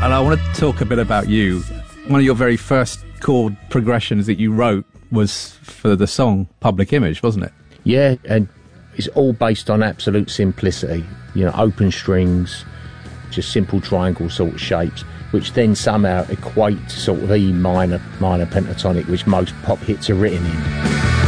And I want to talk a bit about you. One of your very first chord progressions that you wrote was for the song Public Image, wasn't it? Yeah, and it's all based on absolute simplicity. You know, open strings, just simple triangle sort of shapes, which then somehow equate to sort of E minor pentatonic, which most pop hits are written in.